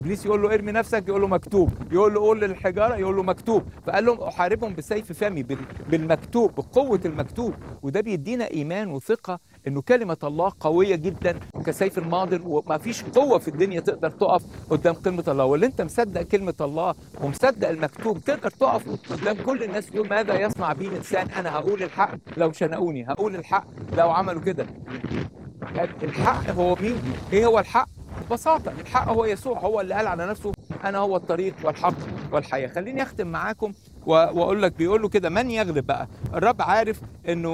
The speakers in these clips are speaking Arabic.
ابليس يقول له ارمي نفسك، يقول له مكتوب. يقول له قول للحجاره، يقول له مكتوب. فقال لهم احاربهم بسيف فمي، بالمكتوب، بقوه المكتوب. وده بيدينا ايمان وثقه انه كلمه الله قويه جدا كسيف الماضر، وما فيش قوه في الدنيا تقدر تقف قدام كلمه الله. واللي انت مصدق كلمه الله ومصدق المكتوب تقدر تقف قدام كل الناس تقول ماذا يصنع بي الانسان؟ انا هقول الحق لو شنقوني، هقول الحق لو عملوا كده. الحق هو مين؟ ايه هو الحق؟ ببساطه الحق هو يسوع، هو اللي قال على نفسه انا هو الطريق والحق والحياه. خليني اختم معاكم واقول لك، بيقول له كده من يغلب بقى. الرب عارف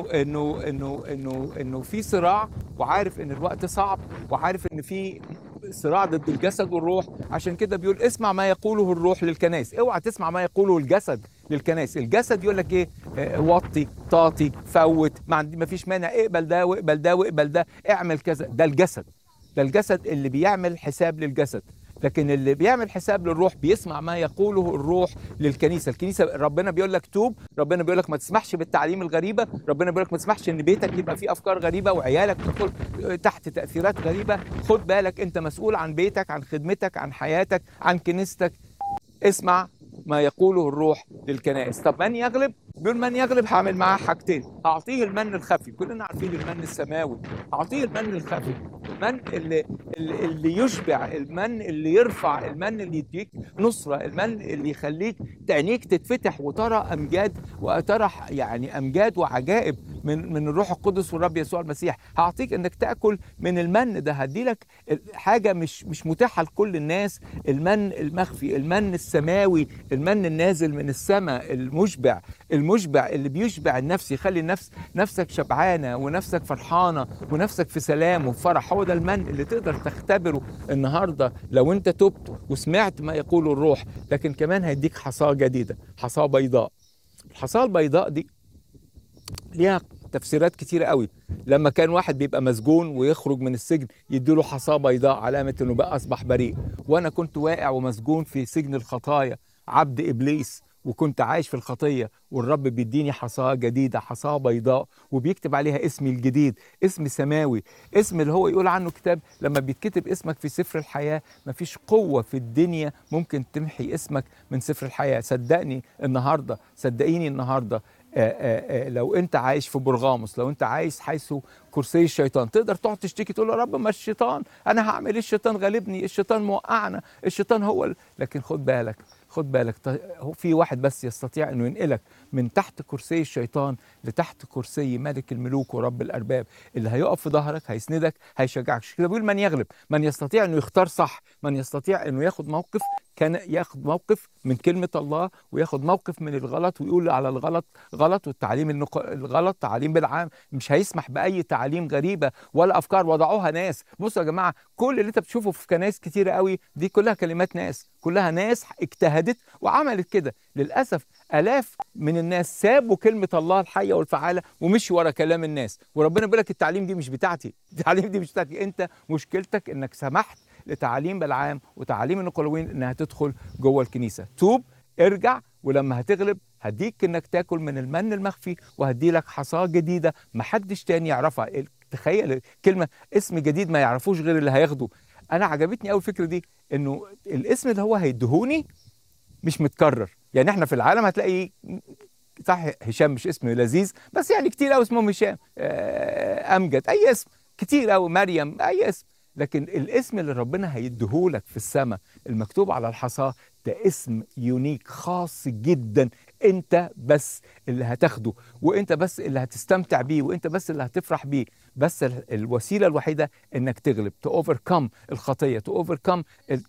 انه في صراع، وعارف ان الوقت صعب، وعارف ان في صراع ضد الجسد والروح. عشان كده بيقول اسمع ما يقوله الروح للكنائس. اوعى تسمع ما يقوله الجسد للكنائس. الجسد يقول لك ايه؟ وطي، تعطي، فوت، ما فيش مانع، اقبل ده واقبل ده واقبل ده، اعمل كذا. ده الجسد، ده الجسد اللي بيعمل حساب للجسد. لكن اللي بيعمل حساب للروح بيسمع ما يقوله الروح للكنيسه. الكنيسه ربنا بيقول لك توب، ربنا بيقول لك ما تسمحش بالتعليم الغريبه، ربنا بيقول لك ما تسمحش ان بيتك يبقى فيه افكار غريبه وعيالك تدخل تحت تاثيرات غريبه. خد بالك، انت مسؤول عن بيتك، عن خدمتك، عن حياتك، عن كنيستك. اسمع ما يقوله الروح للكنائس. طب من يغلب؟ بيقول من يغلب هعمل معاه حاجتين. هعطيه المن الخفي، كلنا عارفين المن السماوي. هعطيه المن الخفي، المن اللي يشبع، المن اللي يرفع، المن اللي يديك نصرة، المن اللي يخليك عينيك تتفتح وترى أمجاد، وترى يعني أمجاد وعجائب من الروح القدس والرب يسوع المسيح. هعطيك انك تاكل من المن ده. هديلك حاجه مش متاحه لكل الناس، المن المخفي، المن السماوي، المن النازل من السماء، المشبع اللي بيشبع النفس، يخلي نفسك شبعانه ونفسك فرحانه ونفسك في سلام وفرح. هو ده المن اللي تقدر تختبره النهارده لو انت تبت وسمعت ما يقوله الروح. لكن كمان هيديك حصاه جديده، حصاه بيضاء. الحصاه البيضاء دي ليها تفسيرات كتيرة قوي. لما كان واحد بيبقى مسجون ويخرج من السجن يديله حصاة بيضاء علامة انه بقى اصبح بريء. وانا كنت واقع ومسجون في سجن الخطايا، عبد ابليس، وكنت عايش في الخطية، والرب بيديني حصاة جديدة، حصاة بيضاء، وبيكتب عليها اسمي الجديد، اسم سماوي، اسم اللي هو يقول عنه كتاب لما بيتكتب اسمك في سفر الحياة مفيش قوة في الدنيا ممكن تمحي اسمك من سفر الحياة. صدقني النهاردة، صدقيني النهاردة، لو انت عايش في برغاموس، لو انت عايش حيث كرسي الشيطان، تقدر تقعد تشتكي تقول يا رب ما الشيطان، انا هعمل ايه؟ الشيطان غالبني، الشيطان موقعنا، الشيطان هو لكن خد بالك، خد بالك، في واحد بس يستطيع انه ينقلك من تحت كرسي الشيطان لتحت كرسي ملك الملوك ورب الارباب، اللي هيقف في ظهرك، هيسندك، هيشجعك. كده بيقول من يغلب، من يستطيع انه يختار صح، من يستطيع انه ياخد موقف، كان ياخد موقف من كلمة الله وياخد موقف من الغلط ويقول على الغلط غلط، والتعليم الغلط تعليم بالعام. مش هيسمح بأي تعليم غريبة ولا أفكار وضعوها ناس. بصوا يا جماعة، كل اللي انت بتشوفه في كنائس كتيرة قوي دي كلها كلمات ناس، كلها ناس اجتهدت وعملت كده. للأسف آلاف من الناس سابوا كلمة الله الحية والفعالة ومشوا ورا كلام الناس. وربنا بيقول لك التعليم دي مش بتاعتي، التعليم دي مش بتاعتي. انت مشكلتك انك سمحت لتعاليم بالعام وتعاليم النقلويين انها تدخل جوه الكنيسه. توب، ارجع، ولما هتغلب هديك انك تاكل من المن المخفي، وهدي لك حصاه جديده محدش تاني يعرفها. تخيل كلمه اسم جديد ما يعرفوش غير اللي هياخده. انا عجبتني قوي الفكره دي، انه الاسم اللي هو هيدهوني مش متكرر. يعني احنا في العالم هتلاقي صح هشام مش اسم لذيذ، بس يعني كتير قوي اسمهم هشام، امجد، اي اسم كتير قوي، مريم، اي اسم. لكن الاسم اللي ربنا هيديهولك في السماء المكتوب على الحصاه ده اسم يونيك خاص جدا، انت بس اللي هتاخده، وانت بس اللي هتستمتع بيه، وانت بس اللي هتفرح بيه. بس الوسيله الوحيده انك تغلب، تأوفركم الخطيه، تأوفركم،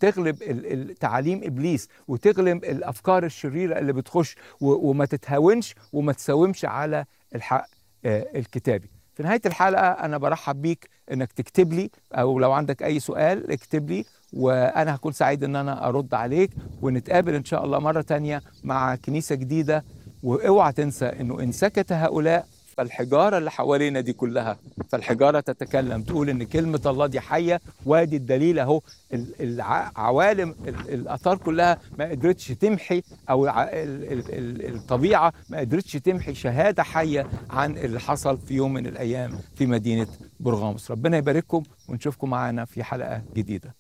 تغلب تعاليم ابليس، وتغلب الافكار الشريره اللي بتخش، وما تتهاونش وما تساومش على الحق الكتابي. في نهاية الحلقة أنا برحب بيك إنك تكتب لي، أو لو عندك أي سؤال اكتب لي، وأنا هكون سعيد إن أنا أرد عليك، ونتقابل إن شاء الله مرة تانية مع كنيسة جديدة. واوعى تنسى إنه إن سكت هؤلاء فالحجارة اللي حوالينا دي كلها، فالحجارة تتكلم، تقول إن كلمة الله دي حية. وادي الدليل أهو، العوالم، الآثار كلها ما قدرتش تمحي، أو الطبيعة ما قدرتش تمحي شهادة حية عن اللي حصل في يوم من الأيام في مدينة برغاموس. ربنا يبارككم ونشوفكم معنا في حلقة جديدة.